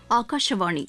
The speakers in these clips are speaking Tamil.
ஆகாஷவாணி.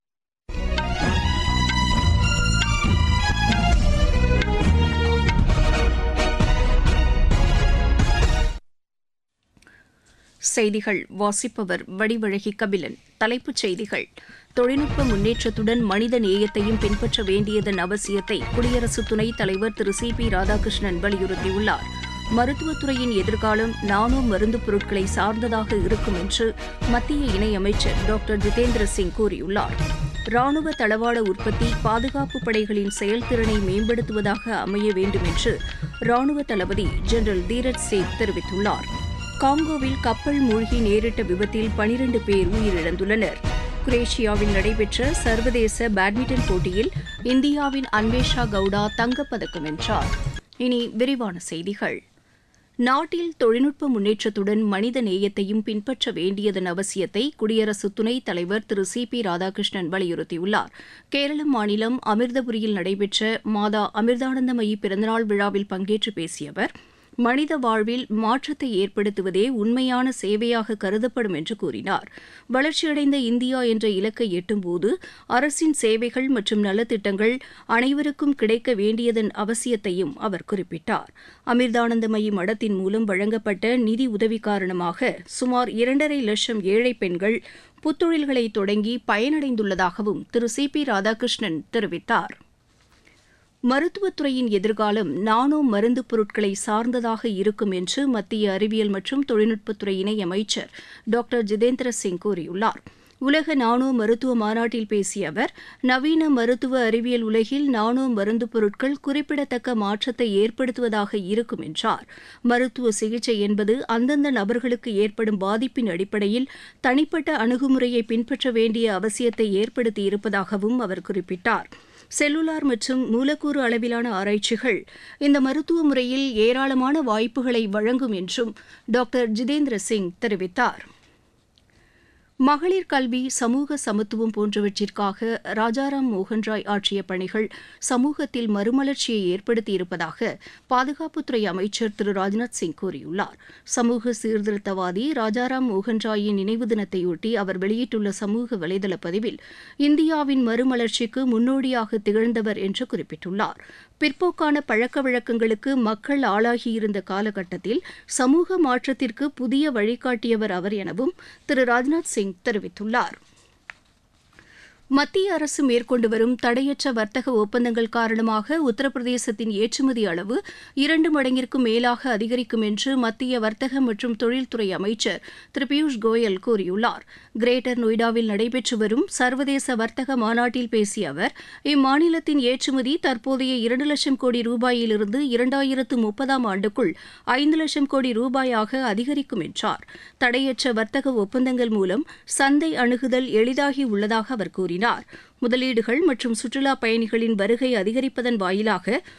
செய்திகள் வாசிப்பவர் வடிவழகி கபிலன். தலைப்புச் செய்திகள்: தொழில்நுட்ப முன்னேற்றத்துடன் மனித நேயத்தையும் பின்பற்ற வேண்டியதன் அவசியத்தை குடியரசு துணைத் தலைவர் திரு சி.பி. ராதாகிருஷ்ணன் வலியுறுத்தியுள்ளார். மருத்துவத்துறையின் எதிர்காலம் நானோ மருந்துப் பொருட்களை சார்ந்ததாக இருக்கும் என்று மத்திய இணையமைச்சர் டாக்டர் ஜிதேந்திர சிங் கூறியுள்ளார். ராணுவ தளவாட உற்பத்தி பாதுகாப்பு படைகளின் செயல்திறனை மேம்படுத்துவதாக அமைய வேண்டும் என்று ராணுவ தளபதி ஜெனரல் தீரஜ் சேத் தெரிவித்துள்ளார். காங்கோவில் கப்பல் மூழ்கி நேரிட்ட விபத்தில் 12 பேர் உயிரிழந்துள்ளனர். குரேஷியாவில் நடைபெற்ற சர்வதேச பேட்மிண்டன் போட்டியில் இந்தியாவின் அன்வேஷா கவுடா தங்கப்பதக்கம் வென்றார். இனி விரிவான செய்திகள். நாட்டில் தொழில்நுட்ப முன்னேற்றத்துடன் மனித நேயத்தையும் பின்பற்ற வேண்டியதன் அவசியத்தை குடியரசு துணைத் தலைவர் திரு சி.பி. ராதாகிருஷ்ணன் வலியுறுத்தியுள்ளார். கேரள மாநிலம் அமிர்தபுரியில் நடைபெற்ற மாதா அமிர்தானந்தமயி பிறந்தநாள் விழாவில் பங்கேற்று பேசிய அவர், மனித வாழ்வில் மாற்றத்தை ஏற்படுத்துவதே உண்மையான சேவையாக கருதப்படும் என்று கூறினார். வளர்ச்சியடைந்த இந்தியா என்ற இலக்கை எட்டும்போது அரசின் சேவைகள் மற்றும் நலத்திட்டங்கள் அனைவருக்கும் கிடைக்க வேண்டியதன் அவசியத்தையும் அவர் குறிப்பிட்டார். அமிர்தானந்தமயி மடத்தின் மூலம் வழங்கப்பட்ட நிதி உதவி காரணமாக சுமார் 2.5 லட்சம் ஏழை பெண்கள் புத்தொழில்களை தொடங்கி பயனடைந்துள்ளதாகவும் திரு சி.பி. ராதாகிருஷ்ணன் தெரிவித்தார். மருத்துவத்துறையின் எதிர்காலம் நானோ மருந்துப் பொருட்களை சார்ந்ததாக இருக்கும் என்று மத்திய அறிவியல் மற்றும் தொழில்நுட்பத்துறை இணையமைச்சர் டாக்டர் ஜிதேந்திர சிங் கூறியுள்ளார். உலக நானோ மருத்துவ மாநாட்டில் பேசிய அவர், நவீன மருத்துவ அறிவியல் உலகில் நானோ மருந்துப் பொருட்கள் குறிப்பிடத்தக்க மாற்றத்தை ஏற்படுத்துவதாக இருக்கும் என்றார். மருத்துவ சிகிச்சை என்பது அந்தந்த நபர்களுக்கு ஏற்படும் பாதிப்பின் அடிப்படையில் தனிப்பட்ட அணுகுமுறையை பின்பற்ற வேண்டிய அவசியத்தை ஏற்படுத்தியிருப்பதாகவும் அவர் குறிப்பிட்டார். செல்லுலார் மற்றும் மூலக்கூறு அளவிலான ஆராய்ச்சிகள் இந்த மருத்துவ முறையில் ஏராளமான வாய்ப்புகளை வழங்கும் என்றும் டாக்டர் ஜிதேந்திர சிங் தெரிவித்தார். மகளிர் கல்வி, சமூக சமத்துவம் போன்றவற்றிற்காக ராஜாராம் மோகன்ராய் ஆற்றிய பணிகள் சமூகத்தில் மறுமலர்ச்சியை ஏற்படுத்தியிருப்பதாக பாதுகாப்புத்துறை அமைச்சர் திரு ராஜ்நாத் சிங் கூறியுள்ளார். சமூக சீர்திருத்தவாதி ராஜாராம் மோகன்ராயின் நினைவு தினத்தையொட்டி அவர் வெளியிட்டுள்ள சமூக வலைதள பதிவில், இந்தியாவின் மறுமலர்ச்சிக்கு முன்னோடியாக திகழ்ந்தவர் என்று குறிப்பிட்டுள்ளார். பிற்போக்கான பழக்க வழக்கங்களுக்கு மக்கள் ஆளாகியிருந்த காலகட்டத்தில் சமூக மாற்றத்திற்கு புதிய வழிகாட்டியவர் அவர் எனவும் திரு ராஜ்நாத் சிங் தெரிவித்துள்ளார். மத்திய அரசு மேற்கொண்டு வரும் தடையற்ற வர்த்தக ஒப்பந்தங்கள் காரணமாக உத்தரப்பிரதேசத்தின் ஏற்றுமதி அளவு 2 மடங்கிற்கும் மேலாக அதிகரிக்கும் என்று மத்திய வர்த்தக மற்றும் தொழில்துறை அமைச்சர் திரு பியூஷ் கோயல் கூறியுள்ளார். கிரேட்டர் நொய்டாவில் நடைபெற்று வரும் சர்வதேச வர்த்தக மாநாட்டில் பேசிய அவர், இம்மாநிலத்தின் ஏற்றுமதி தற்போதைய 2 லட்சம் கோடி ரூபாயிலிருந்து 2030ஆம் ஆண்டுக்குள் 5 லட்சம் கோடி ரூபாயாக அதிகரிக்கும் என்றார். தடையற்ற வர்த்தக ஒப்பந்தங்கள் மூலம் சந்தை அணுகுதல் எளிதாகி உள்ளதாக அவர் கூறினார். முதலீடுகள் மற்றும் சுற்றுலா பயணிகளின் வருகை அதிகரிப்பதன் வாயிலாக